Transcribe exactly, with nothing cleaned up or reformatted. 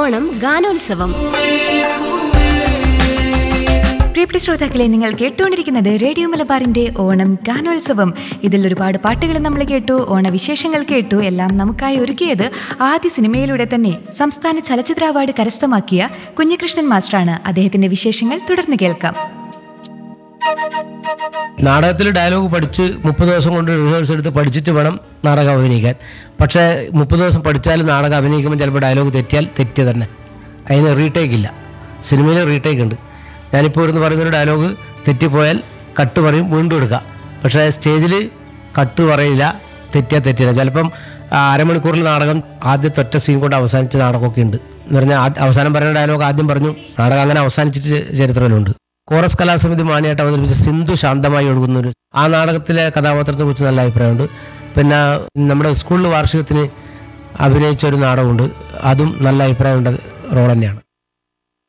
ഓണം ഗാനോത്സവം. പ്രിയപ്പെട്ട ശ്രോതാക്കളെ, നിങ്ങൾ കേട്ടുകൊണ്ടിരിക്കുന്നത് റേഡിയോ മലബാറിന്റെ ഓണം ഗാനോത്സവം. ഇതിൽ ഒരുപാട് പാട്ടുകൾ നമ്മൾ കേട്ടു, ഓണവിശേഷങ്ങൾ കേട്ടു. എല്ലാം നമുക്കായി ഒരുക്കിയത് ആദ്യ സിനിമയിലൂടെ തന്നെ സംസ്ഥാന ചലച്ചിത്ര അവാർഡ് കരസ്ഥമാക്കിയ കുഞ്ഞികൃഷ്ണൻ മാസ്റ്ററാണ്. അദ്ദേഹത്തിന്റെ വിശേഷങ്ങൾ തുടർന്ന് കേൾക്കാം. നാടകത്തിൽ ഡയലോഗ് പഠിച്ച് മുപ്പത് ദിവസം കൊണ്ട് റിഹേഴ്സൽ എടുത്ത് പഠിച്ചിട്ട് വേണം നാടകം അഭിനയിക്കാൻ. പക്ഷേ മുപ്പത് ദിവസം പഠിച്ചാലും നാടകം അഭിനയിക്കുമ്പോൾ ചിലപ്പോൾ ഡയലോഗ് തെറ്റിയാൽ തെറ്റ് തന്നെ, അതിന് റീടേക്ക് ഇല്ല. സിനിമയിൽ റീടേക്ക് ഉണ്ട്. ഞാനിപ്പോൾ ഇരുന്ന് പറയുന്നൊരു ഡയലോഗ് തെറ്റിപ്പോയാൽ കട്ട് പറയും, വീണ്ടും എടുക്കുക. പക്ഷേ സ്റ്റേജിൽ കട്ട് പറയില്ല, തെറ്റിയാൽ തെറ്റില്ല. ചിലപ്പം അരമണിക്കൂറിൽ നാടകം ആദ്യത്തെ ഒറ്റ സീൻ കൊണ്ട് അവസാനിച്ച നാടകമൊക്കെ ഉണ്ട്. എന്ന് പറഞ്ഞാൽ അവസാനം പറയുന്ന ഡയലോഗ് ആദ്യം പറഞ്ഞു, നാടകം അങ്ങനെ അവസാനിച്ചിട്ട് ചരിത്രത്തിലുണ്ട്. കോറസ് കലാസമിതി മാനിയായിട്ട് അവതരിപ്പിച്ച സിന്ധു ശാന്തമായി ഒഴുകുന്നൊരു ആ നാടകത്തിലെ കഥാപാത്രത്തെ കുറിച്ച് നല്ല അഭിപ്രായമുണ്ട്. പിന്നെ നമ്മുടെ സ്കൂളിൽ വാർഷികത്തിന് അഭിനയിച്ച ഒരു നാടകമുണ്ട്, അതും നല്ല അഭിപ്രായമുണ്ട് റോൾ തന്നെയാണ്.